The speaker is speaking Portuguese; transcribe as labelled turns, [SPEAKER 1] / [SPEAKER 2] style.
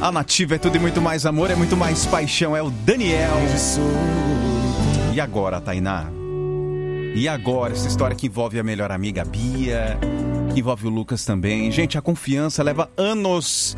[SPEAKER 1] A Nativa é tudo e muito mais amor, é muito mais paixão, é o Daniel. E agora, Tainá? E agora, essa história que envolve a melhor amiga Bia, que envolve o Lucas também. Gente, a confiança leva anos